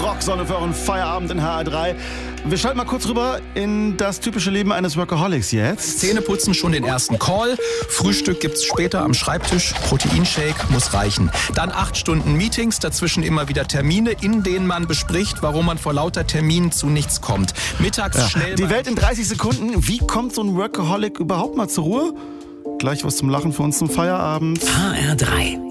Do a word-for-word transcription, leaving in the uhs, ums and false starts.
Rocksonne für euren Feierabend in H R drei. Wir schalten mal kurz rüber in das typische Leben eines Workaholics jetzt. Zähneputzen schon den ersten Call. Frühstück gibt's später am Schreibtisch. Proteinshake muss reichen. Dann acht Stunden Meetings, dazwischen immer wieder Termine, in denen man bespricht, warum man vor lauter Terminen zu nichts kommt. Mittags Ja. schnell... Die Welt in dreißig Sekunden. Wie kommt so ein Workaholic überhaupt mal zur Ruhe? Gleich was zum Lachen für uns zum Feierabend. H R drei.